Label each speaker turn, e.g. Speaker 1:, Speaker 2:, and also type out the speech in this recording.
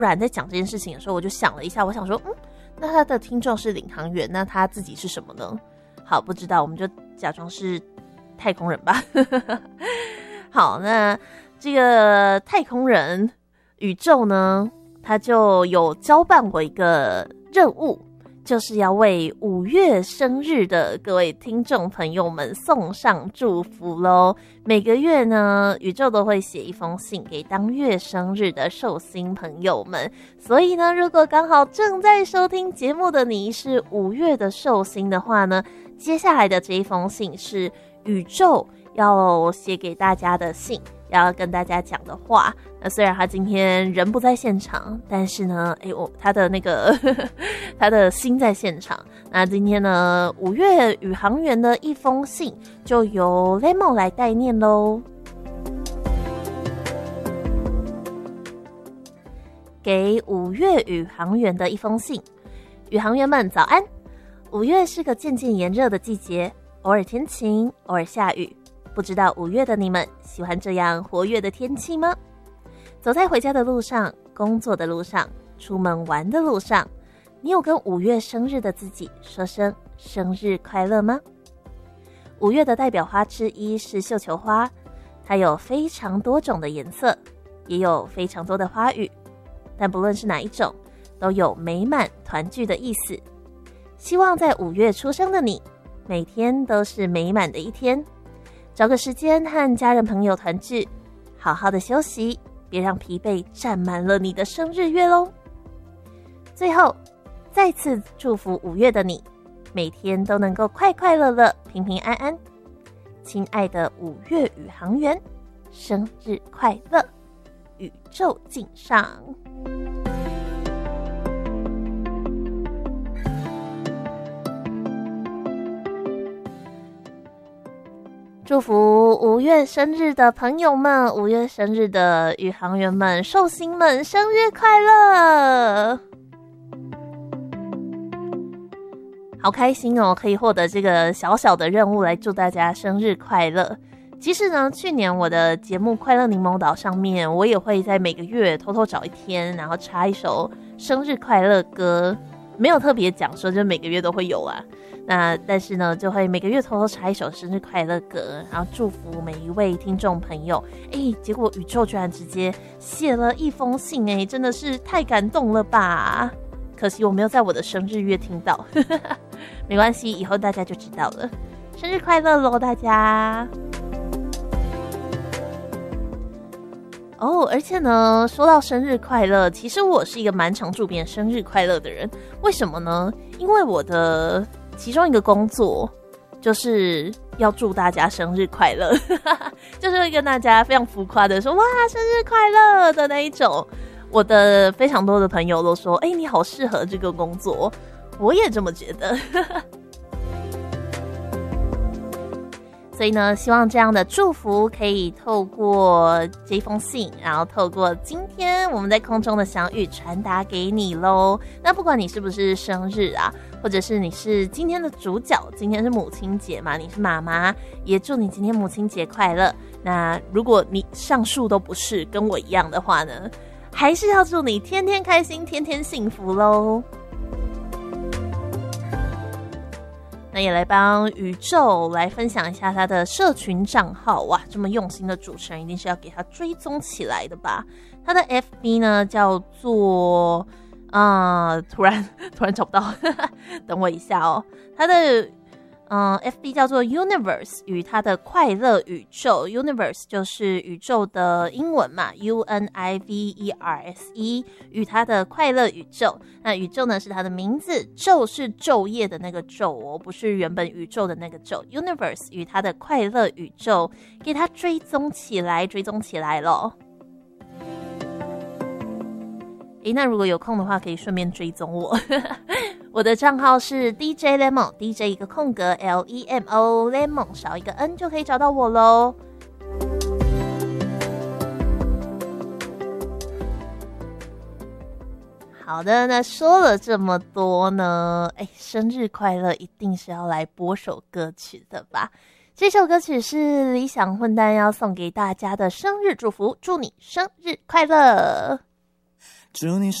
Speaker 1: 然在讲这件事情的时候，我就想了一下，我想说，那他的听众是领航员，那他自己是什么呢？好，不知道，我们就假装是太空人吧。好，那这个太空人宇宙呢，他就有交办我一个任务，就是要为5月生日的各位听众朋友们送上祝福咯。每个月呢，宇宙都会写一封信给当月生日的寿星朋友们，所以呢，如果刚好正在收听节目的你是5月的寿星的话呢，接下来的这一封信是宇宙要写给大家的信，要跟大家讲的话。那虽然他今天人不在现场，但是呢，他的那个他的心在现场。那今天呢，5月宇航员的一封信就由 Lemon 来代念咯。给5月宇航员的一封信，宇航员们早安。5月是个渐渐炎热的季节，偶尔天晴，偶尔下雨。不知道5月的你们喜欢这样活跃的天气吗？走在回家的路上，工作的路上，出门玩的路上，你有跟5月生日的自己说声生日快乐吗？5月的代表花之一是绣球花，它有非常多种的颜色，也有非常多的花语，但不论是哪一种，都有美满团聚的意思。希望在5月出生的你，每天都是美满的一天。找个时间和家人朋友团聚，好好的休息，别让疲惫占满了你的生日月咯。最后，再次祝福5月的你，每天都能够快快乐乐、平平安安。亲爱的5月宇航员，生日快乐！宇宙敬上。祝福5月生日的朋友们，5月生日的宇航员们、寿星们，生日快乐！好开心哦，可以获得这个小小的任务来祝大家生日快乐。其实呢，去年我的节目《快乐柠檬岛》上面，我也会在每个月偷偷找一天，然后插一首生日快乐歌，没有特别讲说，就每个月都会有啊。那但是呢，就会每个月偷偷插一首生日快乐歌，然后祝福每一位听众朋友。结果宇宙居然直接写了一封信，真的是太感动了吧！可惜我没有在我的生日月听到，没关系，以后大家就知道了。生日快乐咯，大家！而且呢，说到生日快乐，其实我是一个蛮常祝别人生日快乐的人。为什么呢？因为我的其中一个工作就是要祝大家生日快乐，就是会跟大家非常浮夸的说哇生日快乐的那一种。我的非常多的朋友都说你好适合这个工作，我也这么觉得。所以呢，希望这样的祝福可以透过这封信，然后透过今天我们在空中的相遇传达给你咯。那不管你是不是生日啊，或者是你是今天的主角，今天是母亲节嘛，你是妈妈，也祝你今天母亲节快乐。那如果你上述都不是跟我一样的话呢，还是要祝你天天开心，天天幸福咯。那也来帮宇宙来分享一下他的社群账号。哇，这么用心的主持人一定是要给他追踪起来的吧。他的 FB 呢叫做突然找不到等我一下哦。他的FB 叫做 Universe 与它的快乐宇宙。 Universe 就是宇宙的英文嘛， UNIVERSE 与它的快乐宇宙。那宇宙呢是它的名字，昼是昼夜的那个昼哦，不是原本宇宙的那个昼。 Universe 与它的快乐宇宙，给它追踪起来咯。那如果有空的话可以顺便追踪我我的账号是 DJ Lemon， DJ 一个空格 LEMO， Lemon 少一个 N 就可以找到我咯。好的，那说了这么多呢，生日快乐一定是要来播首歌曲的吧。这首歌曲是理想混蛋要送给大家的生日祝福，祝你生日快乐。
Speaker 2: 祝你